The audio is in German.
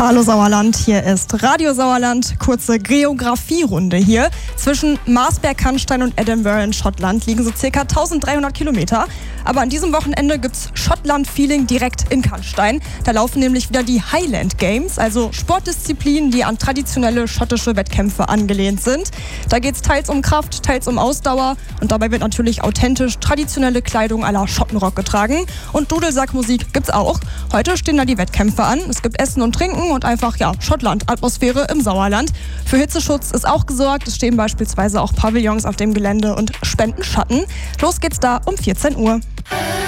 Hallo Sauerland, hier ist Radio Sauerland. Kurze Geografierunde hier. Zwischen Marsberg-Canstein und Edinburgh in Schottland liegen so circa 1300 Kilometer. Aber an diesem Wochenende gibt's Schottland-Feeling direkt in Canstein. Da laufen nämlich wieder die Highland Games, also Sportdisziplinen, die an traditionelle schottische Wettkämpfe angelehnt sind. Da geht's teils um Kraft, teils um Ausdauer und dabei wird natürlich authentisch traditionelle Kleidung à la Schottenrock getragen. Und Dudelsackmusik gibt's auch. Heute stehen da die Wettkämpfe an. Es gibt Essen und Trinken und einfach, Schottland-Atmosphäre im Sauerland. Für Hitzeschutz ist auch gesorgt. Es stehen beispielsweise auch Pavillons auf dem Gelände und spenden Schatten. Los geht's da um 14 Uhr.